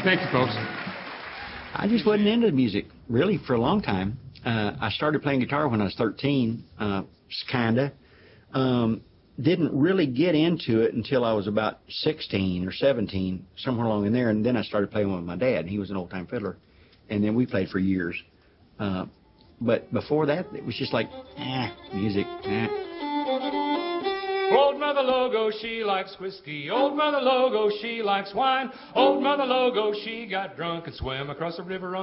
Thank you, folks. I just wasn't into music, really, for a long time. I started playing guitar when I was 13, kinda. Didn't really get into it until I was about 16 or 17, somewhere along in there, and then I started playing with my dad. He was an old-time fiddler, and then we played for years. But before that, it was just like, music, Old Mother Logo, she likes whiskey. Old Mother Logo, she likes wine. Old Mother Logo, she got drunk and swam across the river on